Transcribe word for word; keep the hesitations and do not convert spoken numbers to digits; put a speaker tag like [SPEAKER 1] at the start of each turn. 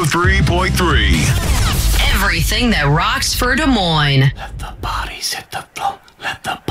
[SPEAKER 1] three point three.
[SPEAKER 2] Everything that rocks for Des Moines.
[SPEAKER 3] Let the bodies hit the floor. Let the